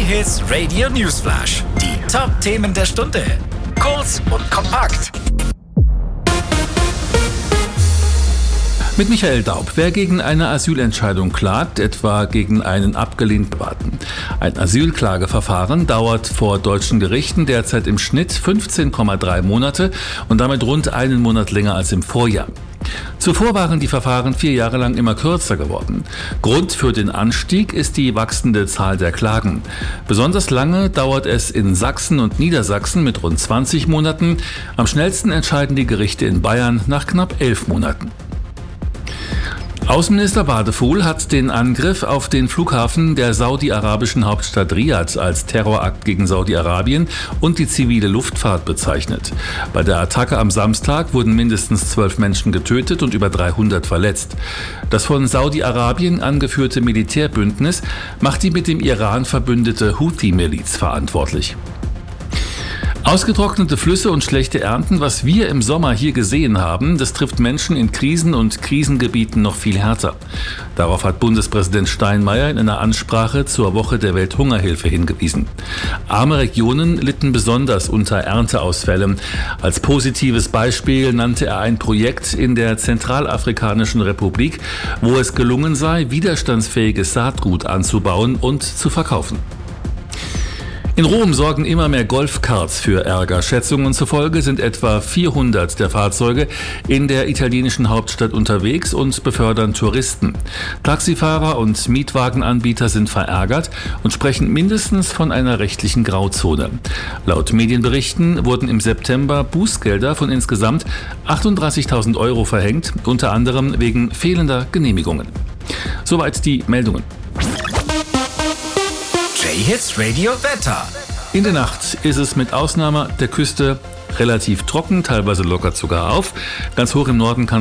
J-Hits Radio Newsflash. Die Top-Themen der Stunde. Kurz und kompakt. Mit Michael Daub. Wer gegen eine Asylentscheidung klagt, etwa gegen einen abgelehnten Warten. Ein Asylklageverfahren dauert vor deutschen Gerichten derzeit im Schnitt 15,3 Monate und damit rund einen Monat länger als im Vorjahr. Zuvor waren die Verfahren 4 Jahre lang immer kürzer geworden. Grund für den Anstieg ist die wachsende Zahl der Klagen. Besonders lange dauert es in Sachsen und Niedersachsen mit rund 20 Monaten. Am schnellsten entscheiden die Gerichte in Bayern nach knapp 11 Monaten. Außenminister Wadefuhl hat den Angriff auf den Flughafen der saudi-arabischen Hauptstadt Riad als Terrorakt gegen Saudi-Arabien und die zivile Luftfahrt bezeichnet. Bei der Attacke am Samstag wurden mindestens 12 Menschen getötet und über 300 verletzt. Das von Saudi-Arabien angeführte Militärbündnis macht die mit dem Iran verbündete Houthi-Miliz verantwortlich. Ausgetrocknete Flüsse und schlechte Ernten, was wir im Sommer hier gesehen haben, das trifft Menschen in Krisen- und Krisengebieten noch viel härter. Darauf hat Bundespräsident Steinmeier in einer Ansprache zur Woche der Welthungerhilfe hingewiesen. Arme Regionen litten besonders unter Ernteausfällen. Als positives Beispiel nannte er ein Projekt in der Zentralafrikanischen Republik, wo es gelungen sei, widerstandsfähiges Saatgut anzubauen und zu verkaufen. In Rom sorgen immer mehr Golfkarts für Ärger. Schätzungen zufolge sind etwa 400 der Fahrzeuge in der italienischen Hauptstadt unterwegs und befördern Touristen. Taxifahrer und Mietwagenanbieter sind verärgert und sprechen mindestens von einer rechtlichen Grauzone. Laut Medienberichten wurden im September Bußgelder von insgesamt 38.000 € verhängt, unter anderem wegen fehlender Genehmigungen. Soweit die Meldungen. J-Hits Radio Wetter. In der Nacht ist es mit Ausnahme der Küste relativ trocken, teilweise lockert sogar auf. Ganz hoch im Norden kann